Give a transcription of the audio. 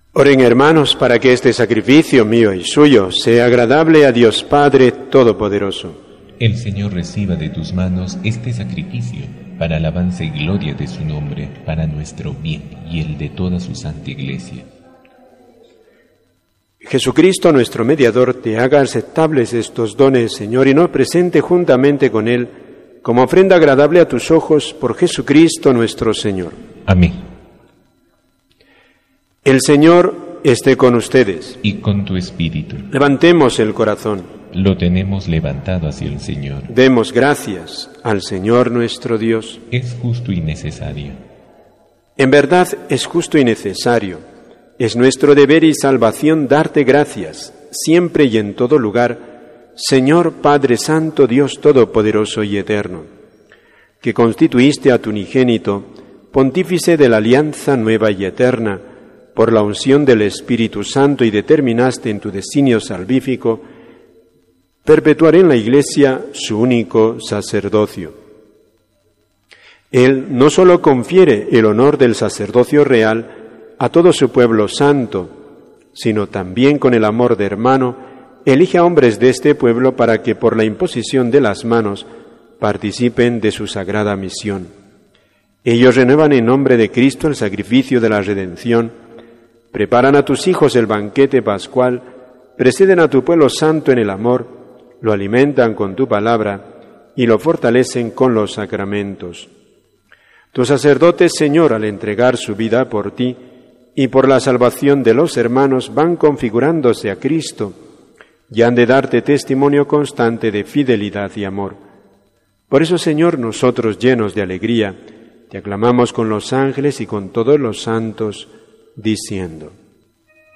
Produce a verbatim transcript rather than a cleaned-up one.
Oren, hermanos, para que este sacrificio mío y suyo sea agradable a Dios Padre Todopoderoso. El Señor reciba de tus manos este sacrificio para alabanza y gloria de su nombre, para nuestro bien y el de toda su santa Iglesia. Jesucristo, nuestro mediador, te haga aceptables estos dones, Señor, y nos presente juntamente con Él como ofrenda agradable a tus ojos por Jesucristo nuestro Señor. Amén. El Señor esté con ustedes. Y con tu espíritu. Levantemos el corazón. Lo tenemos levantado hacia el Señor. Demos gracias al Señor nuestro Dios. Es justo y necesario. En verdad es justo y necesario. Es nuestro deber y salvación darte gracias, siempre y en todo lugar, Señor Padre Santo, Dios Todopoderoso y Eterno, que constituiste a tu unigénito, pontífice de la alianza nueva y eterna, por la unción del Espíritu Santo, y determinaste en tu designio salvífico perpetuar en la Iglesia su único sacerdocio. Él no solo confiere el honor del sacerdocio real a todo su pueblo santo, sino también con el amor de hermano elige a hombres de este pueblo para que por la imposición de las manos participen de su sagrada misión. Ellos renuevan en nombre de Cristo el sacrificio de la redención, preparan a tus hijos el banquete pascual, preceden a tu pueblo santo en el amor, lo alimentan con tu palabra y lo fortalecen con los sacramentos. Tus sacerdotes, Señor, al entregar su vida por ti y por la salvación de los hermanos, van configurándose a Cristo y han de darte testimonio constante de fidelidad y amor. Por eso, Señor, nosotros, llenos de alegría, te aclamamos con los ángeles y con todos los santos, diciendo: